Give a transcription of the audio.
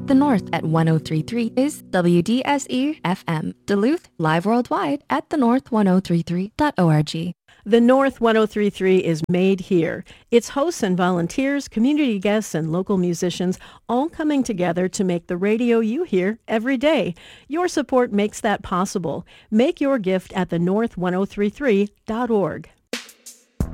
The North at 1033 is WDSE FM. Duluth, live worldwide at thenorth1033.org. The North 1033 is made here. Its hosts and volunteers, community guests, and local musicians all coming together to make the radio you hear every day. Your support makes that possible. Make your gift at thenorth1033.org.